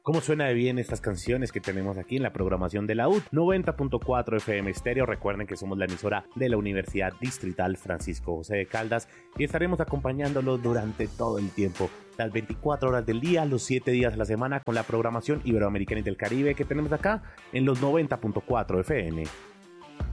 ¿Cómo suena de bien estas canciones que tenemos aquí en la programación de la UD? 90.4 FM Estéreo. Recuerden que somos la emisora de la Universidad Distrital Francisco José de Caldas y estaremos acompañándolos durante todo el tiempo, las 24 horas del día, los 7 días a la semana, con la programación iberoamericana y del Caribe que tenemos acá en los 90.4 FM.